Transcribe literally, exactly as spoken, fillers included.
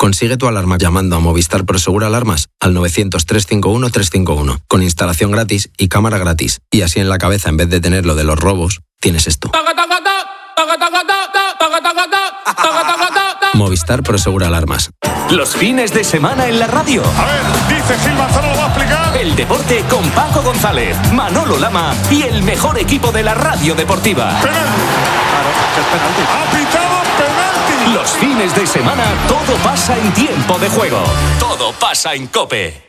Consigue tu alarma llamando a Movistar Prosegur Alarmas al novecientos, trescientos cincuenta y uno, trescientos cincuenta y uno, con instalación gratis y cámara gratis. Y así en la cabeza, en vez de tener lo de los robos, tienes esto. Movistar Prosegur Alarmas. Los fines de semana en la radio. A ver, dice Gil Manzano, ¿lo va a explicar? El deporte con Paco González, Manolo Lama y el mejor equipo de la radio deportiva. ¡Penalti! Claro, que es penalti. ¡Ha pitado penalti! Los fines de semana todo pasa en tiempo de juego. Todo pasa en COPE.